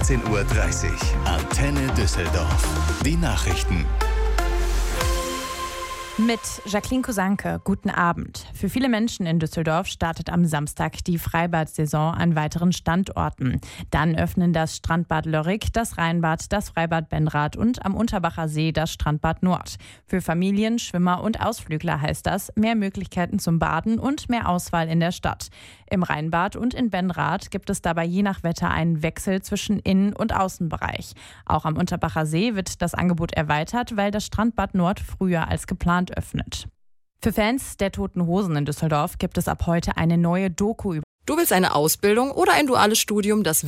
16:30 Uhr. Antenne Düsseldorf. Die Nachrichten. Mit Jacqueline Kosanke, guten Abend. Für viele Menschen in Düsseldorf startet am Samstag die Freibad-Saison an weiteren Standorten. Dann öffnen das Strandbad Lörrick, das Rheinbad, das Freibad Benrath und am Unterbacher See das Strandbad Nord. Für Familien, Schwimmer und Ausflügler heißt das mehr Möglichkeiten zum Baden und mehr Auswahl in der Stadt. Im Rheinbad und in Benrath gibt es dabei je nach Wetter einen Wechsel zwischen Innen- und Außenbereich. Auch am Unterbacher See wird das Angebot erweitert, weil das Strandbad Nord früher als geplant öffnet. Für Fans der Toten Hosen in Düsseldorf gibt es ab heute eine neue Doku über. Du willst eine Ausbildung oder ein duales Studium, das